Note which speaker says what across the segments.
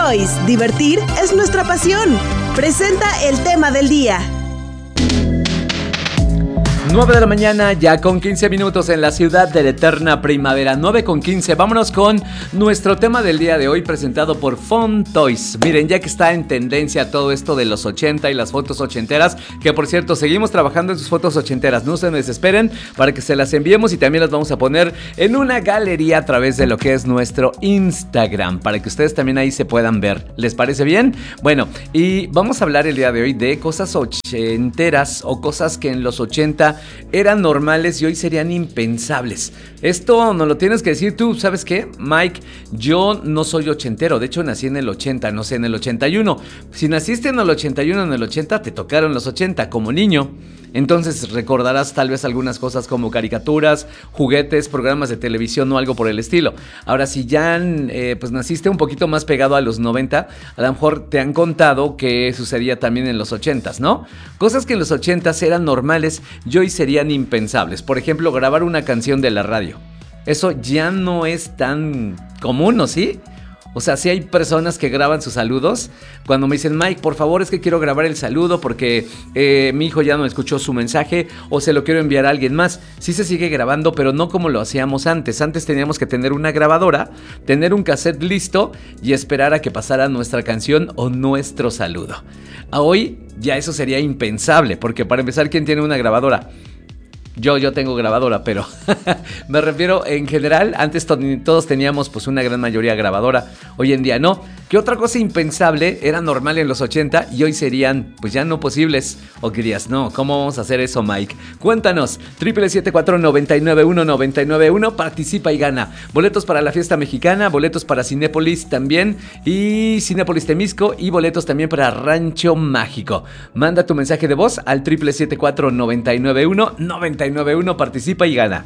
Speaker 1: Toys, divertir es nuestra pasión. Presenta el tema del día.
Speaker 2: 9 de la mañana, ya con 15 minutos en la ciudad de la eterna primavera. 9 con 15, vámonos con nuestro tema del día de hoy, presentado por Fun Toys. Miren, ya que está en tendencia todo esto de los 80 y las fotos ochenteras, que por cierto, seguimos trabajando en sus fotos ochenteras. No se desesperen para que se las enviemos y también las vamos a poner en una galería a través de lo que es nuestro Instagram, para que ustedes también ahí se puedan ver. ¿Les parece bien? Bueno, y vamos a hablar el día de hoy de cosas ochenteras o cosas que en los 80 eran normales y hoy serían impensables. Esto nos lo tienes que decir tú, ¿sabes qué, Mike? Yo no soy ochentero, de hecho nací en el 80, no sé, en el 81. Si naciste en el 81 o en el 80, te tocaron los 80 como niño. Entonces recordarás tal vez algunas cosas como caricaturas, juguetes, programas de televisión o algo por el estilo. Ahora, si ya pues naciste un poquito más pegado a los 90, a lo mejor te han contado que sucedía también en los 80s, ¿no? Cosas que en los 80s eran normales y hoy serían impensables. Por ejemplo, grabar una canción de la radio. Eso ya no es tan común, ¿no? ¿Sí? O sea, sí hay personas que graban sus saludos. Cuando me dicen, Mike, por favor, es que quiero grabar el saludo porque mi hijo ya no escuchó su mensaje o se lo quiero enviar a alguien más. Sí se sigue grabando, pero no como lo hacíamos antes. Antes teníamos que tener una grabadora, tener un cassette listo y esperar a que pasara nuestra canción o nuestro saludo. A hoy ya eso sería impensable, porque para empezar, ¿quién tiene una grabadora? Yo tengo grabadora, pero me refiero en general, antes todos teníamos pues una gran mayoría grabadora, hoy en día no. ¿Qué otra cosa impensable era normal en los 80 y hoy serían pues ya no posibles? O dirías, no, ¿cómo vamos a hacer eso, Mike? Cuéntanos, 777-499-1991, participa y gana. Boletos para la fiesta mexicana, boletos para Cinépolis también y Cinépolis Temisco y boletos también para Rancho Mágico. Manda tu mensaje de voz al 777-499-1991, participa y gana.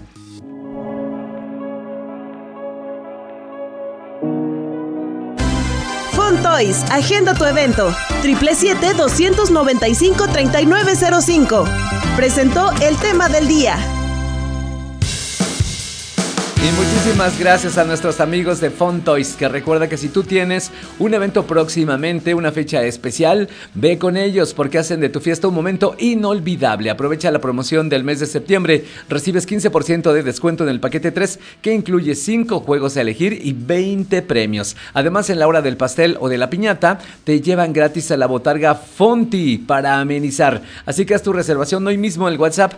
Speaker 1: Fun Toys, agenda tu evento. 777-295-3905. Presentó el tema del día.
Speaker 2: Y muchísimas gracias a nuestros amigos de Fun Toys, que recuerda que si tú tienes un evento próximamente, una fecha especial, ve con ellos porque hacen de tu fiesta un momento inolvidable. Aprovecha la promoción del mes de septiembre, recibes 15% de descuento en el paquete 3 que incluye 5 juegos a elegir y 20 premios. Además, en la hora del pastel o de la piñata, te llevan gratis a la botarga Fonti para amenizar. Así que haz tu reservación hoy mismo en el WhatsApp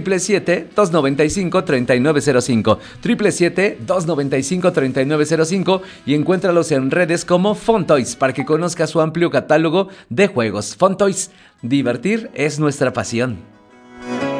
Speaker 2: 777-295-3905. 777-295-3905 y encuéntralos en redes como Fun Toys para que conozcas su amplio catálogo de juegos. Fun Toys, divertir es nuestra pasión.